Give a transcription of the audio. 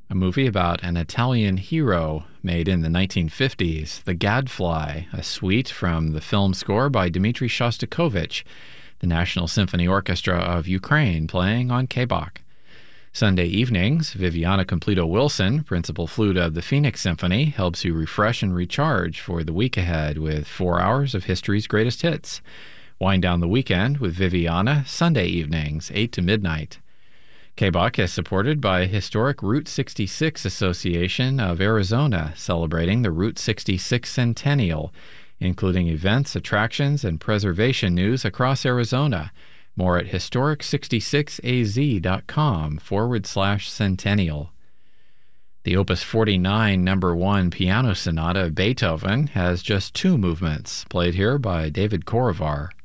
a movie about an Italian hero made in the 1950s, The Gadfly, a suite from the film score by Dmitry Shostakovich, the National Symphony Orchestra of Ukraine, playing on KBach. Sunday evenings, Viviana Completo-Wilson, principal flute of the Phoenix Symphony, helps you refresh and recharge for the week ahead with 4 hours of history's greatest hits. Wind down the weekend with Viviana, Sunday evenings, 8 to midnight. KBach is supported by Historic Route 66 Association of Arizona, celebrating the Route 66 centennial, including events, attractions, and preservation news across Arizona. More at historic66az.com/centennial. The Opus 49 No. 1 Piano Sonata of Beethoven has just 2 movements, played here by David Korovar.